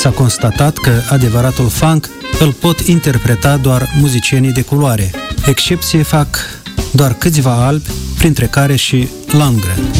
S-a constatat că adevăratul funk îl pot interpreta doar muzicienii de culoare. Excepție fac doar câțiva albi, printre care și Lundgren.